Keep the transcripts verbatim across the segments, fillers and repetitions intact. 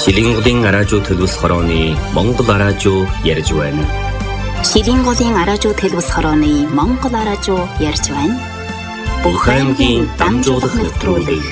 Шилинголын араажуу төлөвс хорооны Монгол араажуу ярьж байна. Шилинголын араажуу төлөвс хорооны Монгол араажуу ярьж байна. Бүх аймгийн дамжуулах нэвтрүүлэг.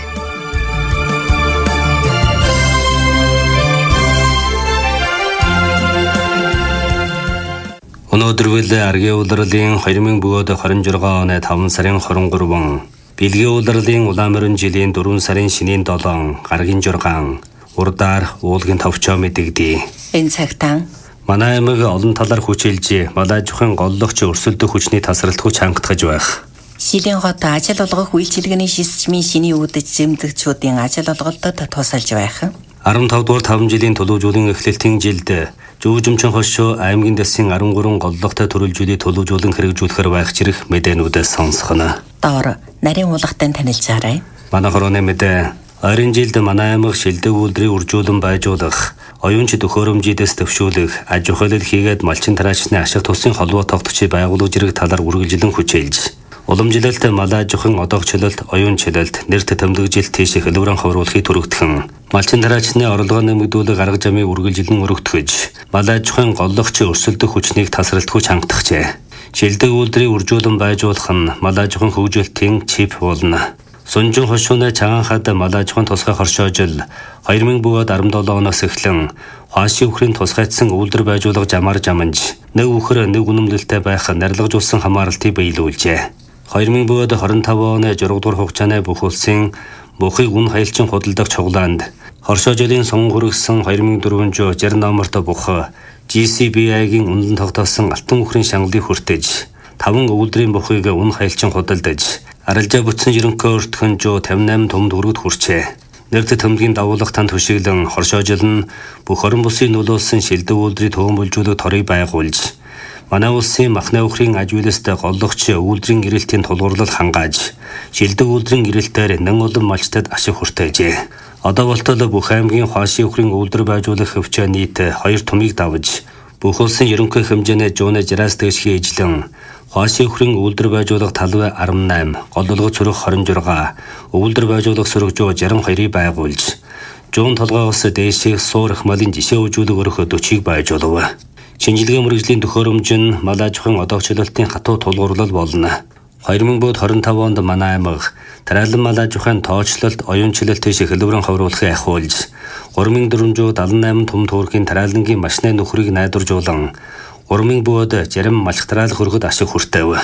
Өнөөдөр үл аргийн улирлын две тысячи двадцать шесть оны таван сарын двадцать три, Бэлгийн улирлын Улаанморин жилийн дөрвөн сарын шинийн долоон гаргийн жургаан урдаар уулгийн товчоо мэдэгдээ. Энэ цагтаа манай аймаг олон талаар хүчилж, малайжхан голлогч өрсөлдөх хүчний тасралт хүч хангатгаж байх. Шилийн хот ажил олгох үйлчилгээний шисжмийн шиний үүдэж зэмдэгчүүдийн ажил олголтод тусалж байх. 15 дугаар таван жилийн төлөвжүүлэн эхлэлтийн жилд Жүүжимчин хошоо аймгийн дэсийн арван гурван голлогтой төрөлжүүдийг төлөвжүүлэн хэрэгжүүлэхээр байх зэрэг мэдээнүүдээс сонсгоно. Доор нарийн уулгатай танилцаарай. Манай хорооны мэдээ ойрын жилд манай аймаг шилдэг үйлдвэрийн үржүүлэн байжуулах, оюунч төхөөрөмжийдээс төвшүүлэх, аж ахуйлал хийгээд малчин тараачны ашиг тусын холбоо тогтцыг байгуулах зэрэг талаар үргэлжлэн хүчээлж, уламжлалт, малай жухан одоогчлалт, оюунчлалт, нэрт тэмдэглэлт тийш хэлбэрэн хавруулахыг түрэгдхэн, малчин тараачны орлогоо нэмэгдүүлэх арга замыг үргэлжлэн өргөтгөж, малай жухан голлогч өрсөлдөх хүчнийг тасралт хүч хангатгажээ. Шилдэг үйлдвэрийн үржүүлэн байжуулах нь малай жухан хөгжүүлэлтийн чип болно. Сунжин хошууны чаганхад малай жухан тусгай хоршоожил две тысячи десятсепт оноос эхлэн хаашийн үхрийн тусгайдсан үйлдвэр байжуулах жамаар жаманж, нэг үхэр нэг үнэмлэлтэй байх нарилгажуулсан хамааралтыг биелүүлжээ. две тысячи двадцать пять оны журга дугаар хугацааны бүх улсын бүхий үн хаялчин худалдах чуглаанд хоршоожилын сонгон хүргэсэн две тысячи четыреста жир номерт бух G C B I-гийн үнэн тогтоосон алтан үхрийн шангалыг хүртэж, таван үйлдвэрийн бухыг үн хаялчин худалдаж, арилжаа бүтсэн жирэнхөө өртгөн пятьдесят восемь төмд хүргэд хүрчээ. Нэрт төмдгийн дагуулах танд хөшиглэн хоршоожил нь бүх орон бүсийн нөлөөлсөн шилдэг үйлдвэрийн төвөн бүлжүүлэг торыг байгуулж, манай улсын махны үхрийн аж үйлстэй голлогч үйлдвэрийн гэрэлтийн тулгуурлал хангааж, шилдэг үйлдвэрийн гэрэлтээр нэн олон малчтад ашиг хүртээжээ. Одоо болтол бүх аймгийн хаашийн үхрийн үйлдвэр байжуулах хөвчөө нийт хоёр томыг давж, бүх улсын ерөнхий хэмжээний жууны жираас тэгшхий ижлэн, хаашийн үхрийн үйлдвэр байжуулах талбай десять восемь, голлогч сөрөг двадцать шесть, үйлдвэр байжуулах сөрөг шестьдесят двоыг байгуулж, жуун толгоос дээших суурах малын жишээ үзүүлэг өрөх forty-ыг байжуулав. Шинжилгээ мэргэжлийн төхөөрөмж нь малай жухан одоогчлалтын хатуу тулгуурлал болно. две тысячи двадцать пять онд манай аймаг тариалан малай жухан тоочлолт, оюунчлалт тийш хэлбэрэн хавруулахыг ахиулж, three thousand four hundred seventy-eight том төөрхийн тариалангийн машины нөхрийг найдваржуулан, three thousand бод зарим малхтраалах хөргөд ашиг хүртээв.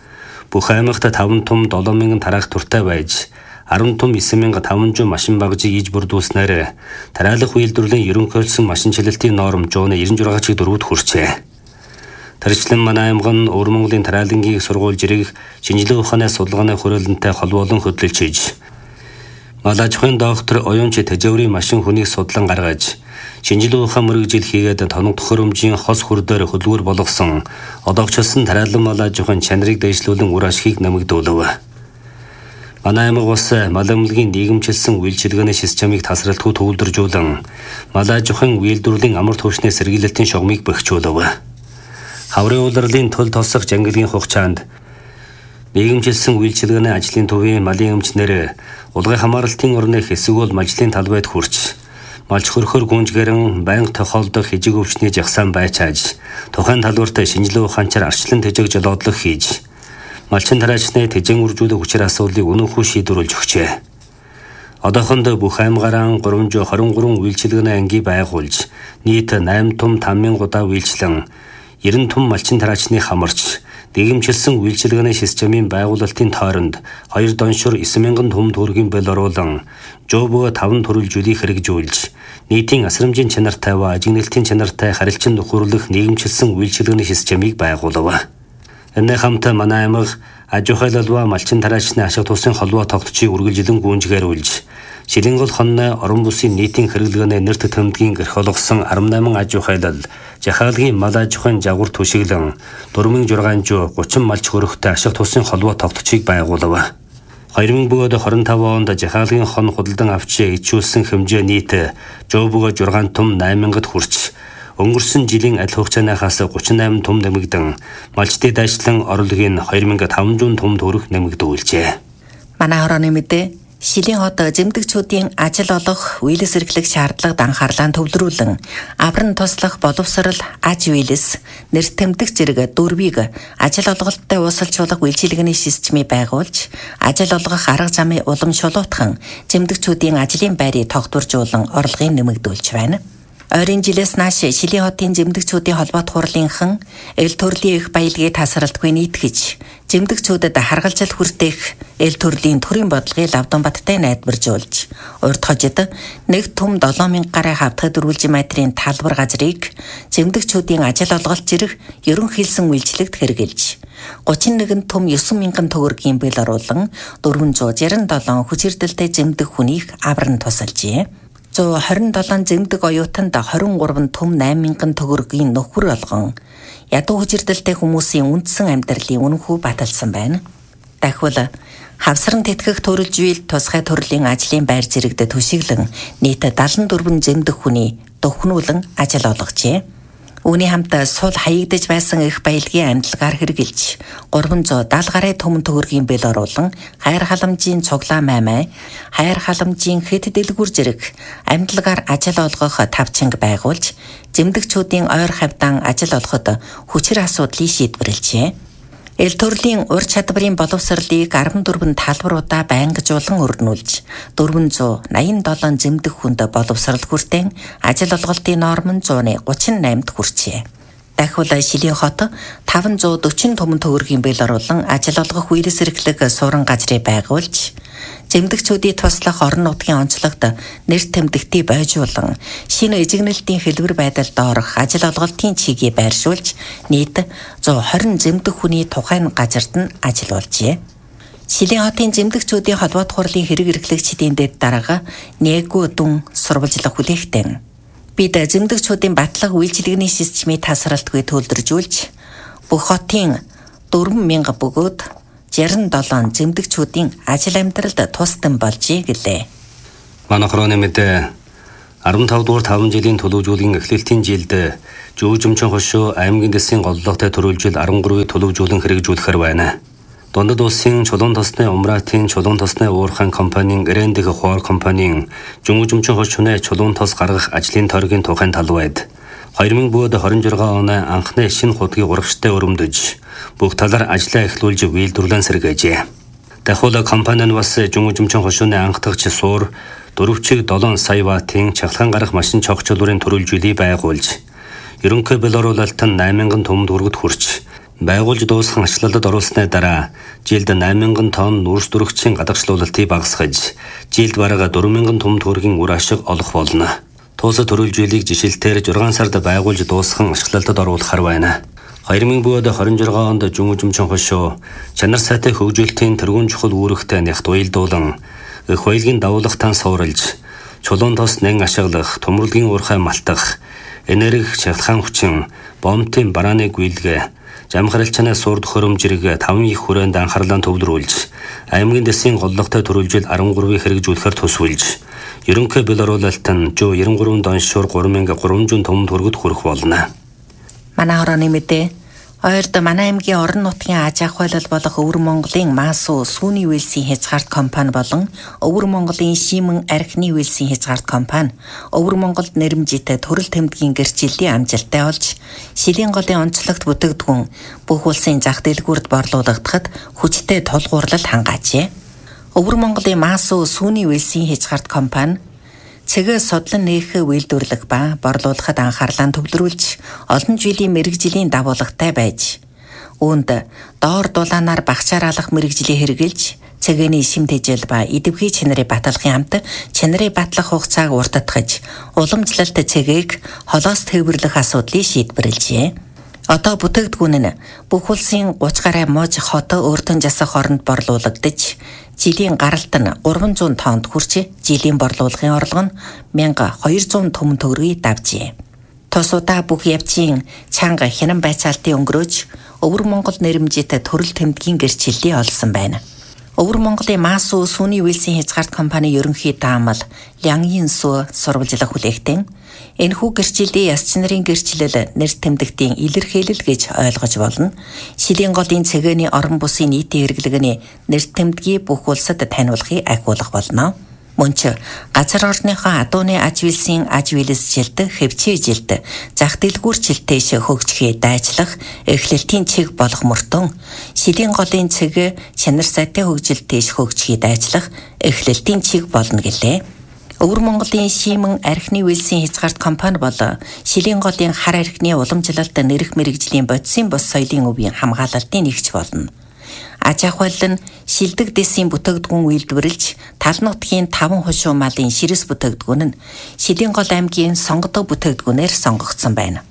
Бүх аймагт five том seven thousand тараах туртай байж, ten том nine thousand five hundred машин багажийг иж бүрдүүлснээр тариалах үйлдвэрлэлийн ерөнхийлсөн машинчилэлтийн норм жууны ninety-six чиг дөрвөд хүрчээ. Тэрчлэн манай аймаг нь Өвөр Монголын тариалангийн сургууль жирийг шинжилгээ ухааны судалгааны хүрээлэнтэй холбоолон хөдөлж, малай жухан доктор оюунч тэжээврийн машин хүнийг судлан гаргаж, шинжилгээ ухаан мөрөгжил хийгээд тоног төхөөрөмжийн хос хүрдээр хөдөлгүүр болгосон одоогчлсон тариалан малай жухан чанарыг дэвшлүүлэн үр ашгийг нэмэгдүүлв. Манай аймаг бас малай өмлөгийн нийгэмчилсэн үйлчилгээний системийг тасралтгүй төвлөржүүлэн, малай жухан үйлдвэрлэлийн амар түвшний сэргийлэлтийн шугамыг бэхжүүлв. Хаврын улирлын төл тосох жангилгийн хугацаанд нийгэмчилсэн үйлчилгээний ажлын төвийн малын өмчнөр улгай хамааралтын орны хэсэг бол мажлын талбайд хүрч, малч хөрхөр гүнжгэрэн байнга тохиолдох хижиг өвчний жагсаан байчааж, тухайн талбарт шинжилгээ ухаанчаар арчлан тэжээг жолоодлого хийж, малчин тараачны тэжээн үржүүлэх хүчээр асуудлыг үнэнхүү шийдвэрлэж өгчээ. Одоохондоо бүх аймгаараа three hundred twenty-three үйлчилгээний анги байгуулж, нийт eight том таммын гудаа үйлчлэн, ninety том малчин тараачны хамарч, нийгэмчилсэн үйлчилгээний системийн байгуулалтын тойронд two доншор nine thousand том төгрөгийн бэл оруулан, жобоо five төрөлжүүлийг хэрэгжүүлж, нийтийн асрамжийн чанартай ба ажигнэлтийн чанартай харилцан нөхөрлөх нийгэмчилсэн үйлчилгээний системийг байгуулав. Энэ хамтаа манай аймаг аж ахуйлал ба малчин тараачны ашиг тусын холбоо тогтцыг үргэлжлэн гүйцэтгэрлж, Шилингол хонны орон бүсийн нийтийн хэрэглгээний нэрт тэмдгийн гэрх болгосон eighty-eight аж ахуйлал, жахаалгийн малай жухан жагвар түшиглэн, four thousand six hundred thirty малч хөрөхтэй ашиг тусын холбоо тогтцыг байгуулав. twenty twenty-five онд жахаалгийн хон худалдан авч ичүүлсэн хэмжээ нийт жобого six том eight thousand хүрч, өнгөрсөн жилийн адил хугацаанаас thirty-eight том нэмэгдэн, малчдын дайчлан орлогын two thousand five hundred том төгрөг нэмэгдүүлжээ. Манай хорооны мэдээ Шилийн хот зэмдэгчүүдийн ажил олох, үйлс эрхлэх шаардлагад анхаарлаа төвлөрүүлэн, авран туслах боловсрал, аж үйлс, нэр тэмдэг зэрэг дөрвийг ажил олголттой уусалжуулах үйлчилгээний системийг байгуулж, ажил олгох арга замыг уламжлуулахын зэмдэгчүүдийн ажлын байрыг тогтворжуулан орлогыг нэмэгдүүлж байна. Ойрын жилээс нааш Шилийн хотын зэмдэгчүүдийн холбоот хурлынхан эл төрлийн их баялагийг тасралтгүй нийтгэж, зэмдэгчүүдэд харгалзал хүртэх эл төрлийн төрийн бодлогыг Лавданбаттай найдваржуулж, урд хожид нэг түм долоон мянга гаруй хавтгад дөрвөлжин метрийн талбар газрыг зэмдэгчүүдийн ажил олголт зэрэг ерөнхийлсөн үйлчлэгт хэрэгжилж, гучин нэгэн түм ёсон мянган төгрөгийн бэл оруулан дөрвөн зуун жарим долоон хүчирдэлтэй зэмдэг хүнийг авран тусалжээ. зуун хорин долоон зэмдэг оюутанд хорин гурван түм найман мянган төгрөгийн нөхөр олгон ядуу хүчирдэлтэй хүмүүсийн үндсэн амьдралын үнэхүү баталсан байна. Дахиад хавсран тэтгэх төрөлжил тусгай төрлийн ажлын байр зэрэгт төшиглэн нийт дагалан дөрвөн зэмдэг хүний дөхнүүлэн ажил олгожээ. Үүний хамт сул хаягдж байсан их баялагын амьдлагаар хэрэгжилж, гурван зуун дагалан гаруй түмэн төгрөгийн бэл оруулан хайр халамжийн цуглаа маймай, хайр халамжийн хэд дэлгүр зэрэг амьдлагаар ажил олгох тавчинг байгуулж, зэмдэгчүүдийн ойр хавьдан ажил олоход хүчир асуудлыг шийдвэрлэжээ. Эл төрлийн ур чадварын боловсролыг арван дөрвөн талбаруудаа байнгажуулан өрнүүлж, дөрвөн зуун найман долоон зэмдэг хүнд боловсрол хүртэн ажил олголтын норм нь зуун гучин наймд хүрчээ. Дахиад Шилийн хот таван зуун дөрвөн түмэн төгрөгийн бэл оруулан ажил олгох үйлс эрхлэх суран газрыг байгуулж, зэмдэгчүүдийн туслах орон нутгийн онцлогт нэр тэмдэгтийг бойжуулан, шинэ эзэгнэлтийн хэлбэр байдалд орох ажил олголтын чигийг байршуулж, нийт зуун хорин зэмдэг хүний тухайн газарт нь ажиллуулжээ. Шилийн хотын зэмдэгчүүдийн холбоот хурлын хэрэг эрхлэгчдийн дэд дарга Нэгүү дүн сурвалжлах хүлээхтэн бид зэмдэгчүүдийн батлах үйлчилгээний системийг тасралтгүй төлөвлөжүүлж, бүх хотын дөрвөн мянга бөгөөд жарим долоон зэмдэгчүүдийн ажил амьдралд тусдан болжээ гэлээ. Манай хорооны мэдээ арван тав дугаар таван жилийн төлөвжүүлгийн эхлэлтийн жилд Жүүжимчин хошуу аймгийн дэсийн голлоготой төрүүлжил арван гурвыг төлөвжүүлэн хэрэгжүүлэхээр байна. Дундад улсын чулуун тосны Умратын чулуун тосны уурхайн компанийн Эрэндэх хоор компанийн Жүүжимчин хошууны чулуун тос гаргах ажлын тойргийн тухайн талбайд хоёр мянга двадцать шесть оны анхны шинэ худгийг урагштай өрөмдөж, бүх талаар ажлаа эхлүүлж үйлдвэрлэн сэргээжээ. Дахиад компани нь бас Жүүжимчин хошууны анхдагч суур дөрвчиг долоон сая ваттын чахлан гарах машин цогцлуурын төрүүлжүүлийг байгуулж, ерөнхий бэл оруулалт нь найман мянган түмэн төгрөгт хүрч, байгуулж дуусхан ачлалд оруулсны дараа жилд найман мянган тонн нүрс дүрэгчийн гадагшлуулалтыг багасгаж, жилд бараг дөрвөн мянган түмэн төгрөгийн үр ашиг олох болно. Туус төрүүлжүүлийг жишэлтээр зургаан сард байгуулж дуусхан ачлалд оруулахар байна. хоёр мянга двадцать шесть онд Жүүжимчин хошуу чанар сайтай хөгжүүлэлтийн тэргуун чухал үүрэгтэй нягт уялдуулан, их баялагын давуулгатан суурлж, чулуун тос нэн ашиглах, төмөрлөгийн уурхай малтах, энерги шалтгаан хүчин, бомтын барааны гүйлгэ, жамхаралчны сурд хөрөмжрэг таван их хүрээнд анхаарлаа төвлөрүүлж, аймгийн дэсийн голлоготой төрүүлжил арван гурвыг хэрэгжүүлэхээр тусвэлж, ерөнхий бэл оруулалт нь жоо девяносто три доншуур три мянга три жүз түмэн төгрөгт хүрэх болно. Манай хорооны мэдээ ойрд манай аймгийн орон нутгийн аж ахуйлал болох Өвөр Монголын Масуу сүүний үйлсийн хязгаарт компани болон Өвөр Монголын Шимэн архины үйлсийн хязгаарт компани Өвөр Монголд нэрмжитэй төрөл тэмдгийн гэрчлэлийн амжилттай олж, Шилийн голын онцлогт бүтээгдэхүүн бүх улсын зах дэлгүүрт борлуулагдахад хүчтэй тулгуурлал хангаажээ. Өвөр Монголын Масуу сүүний үйлсийн хязгаарт компани цэгээ судлан нээх үйлдвэрлэх ба борлуулахад анхаарлаа төвлөрүүлж, олон жилийн мэрэгжлийн дагуулгатай байж, үүнд доор дулаанаар багчаар алах мэрэгжлийг хэрэгжилж, цэгээний шим тэжээл ба идэвхий чанарыг баталгын хамт чанарыг батлах хугацааг уртдгаж, уламжлалт цэгээг холоос тээвэрлэх асуудлыг шийдвэрлэжээ. Одоо бүтээгдэхүүн нь бүх улсын гуч гаруй мууж хот өөртөө засах оронд борлуулагдаж, жилийн гаралт нь гурван зуун тоннд хүрч, жилийн борлуулгын орлого нь мянга хоёр зуун түмэн төгрөгийг давжээ. Тусуудаа бүх явцын чанга хянан байцаалтын өнгөрөөж, Өвөр Монгол нэрмжит төрөл тэмдгийн гэрчлэлийг олсон байна. Өвөр Монголын Масу Сүний Уилсийн хязгаарт компани ерөнхий даамал Лянгийн Су сурвалжлах хүлээгтэн энэхүү гэрчлэлийн ясч нарын гэрчлэл нэр тэмдэгтийн илэрхийлэл гэж ойлгож болно. Шилийн голын цэгээний орон бусын нийтийн хэрэглэгний нэр тэмдгийг бүх улсад таниулахыг ахиулах болно. Мөн ч газар орныхоо адууны аж вэлсийн аж вэлс жилд хэвчээ жилд зах дэлгүүр жилтэйш хөгжихийг дайчлах эхлэлтийн чиг болох мөртөн шилийн голын цэг чанар сайтай хөгжилтэйш хөгжихийг дайчлах эхлэлтийн чиг болно гэлээ. Өвөр Монголын Шимэн архины вэлсийн хязгаарт компани бол шилийн голын хар архины уламжлалт нэрх мэрэгжлийн бодисын бос соёлын өвийн хамгаалалтын нэгж болно. Аж ахуйл нь шилдэг дэсийн бүтээгдэхүүн үйлдвэрлэж тал нутгийн таван хошуу малын ширэс бүтээгдэхүүн нь Шилийн гол аймгийн сонгодог бүтээгдэхүүнээр сонгогдсон байна.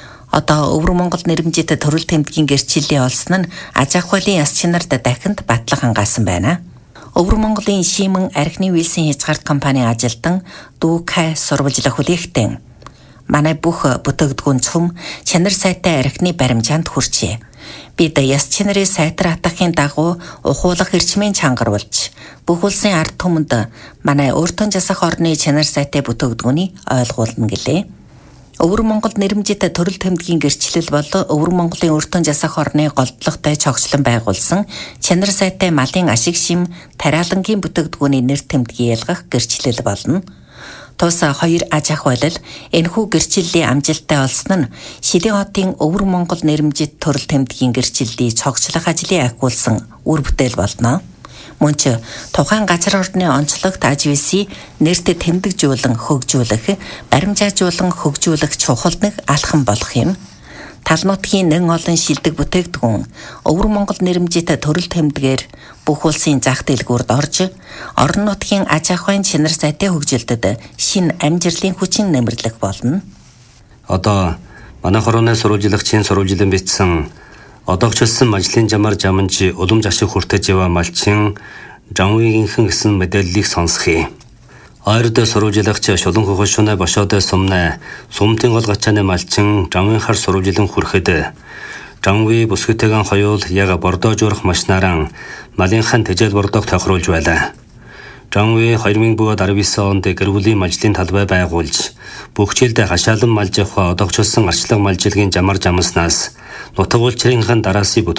Одоо Өвөр Монгол нэрмжит төрөл тэмдгийн гэрчлэлийн олсон нь аж ахуйлын яс чинарт дахинд батлах хангасан байна. Өвөр Монголын Шимэн архины вэлсийн хязгаарт компанийн ажилтан Дүүкай сурвалжлах хүлээгтэн манай бүх бүтээгдэхүүн цөм чанар сайтай архины баримжаанд хүрчээ. Бид яс чинарын сайтар хатахын дагуу ухуулах эрчмийн чангаруулж бүх улсын ард түмэнд манай өөртөө засах орны чанар сайтай бүтээгдэхүүнийг ойлгуулна гэлээ. Өвөр Монгол нэрмжит төрөл тэмдгийн гэрчлэл бол Өвөр Монголын өөртөө засах орны голдлоготой цогцлон байгуулсан чанар сайтай малын ашиг шим тариалангийн бүтээгдэхүүний нэр тэмдгийг ялгах гэрчлэл болно. Тус хоёр аж ахуйлал энэхүү гэрчлэлийн амжилттай олсон нь Шилийн хотын Өвөр Монгол нэрмжит төрөл тэмдгийн гэрчлэлийг цогцлох ажлыг ахиулсан үр бүтээл болно. Мөн ч тухайн газар орны онцлогт аж вэлсийг нэрт тэмдэгжүүлэн хөгжүүлэх, баримжаажуулан хөгжүүлэх чухал нэг алхам болох юм. Тал нутгийн нэн олон шилдэг бүтээгдэхүүн Өвөр Монгол нэрмжит төрөл тэмдгээр бүх улсын зах дэлгүүрд орж орон нутгийн аж ахуйн чанар сайтай хөгжилдөд шинэ амжилтын хүчин нэмэрлэх болно. Одоо манай хорооны сурвалжлагчийн сурвалжлан бичсэн одоогчлсон мажлын жамаар жаманж уламж ашиг хүртэж яваа малчин Жанвигийнхэн гэсэн мэдээллийг сонсхий. Ойрд сурвалжлагч шулан хохошуна бошоод сумна сумтын гол гачааны малчин Жанвийн хар сурвалжлан хүрэхэд Жанви бүсгүйтэйгэн хоёул яг бордоож урах машинаараа малынхан тэжээл бордоог тохируулж байлаа. Жанви хоёр мың дөрвөн онд гэр бүлийн мажлын талбай байгуулж бүх жилд хашаалан малж явах одоогчлсон арчлаг малжилгийн жамар жамснаас нутаг улчрынхан дараасын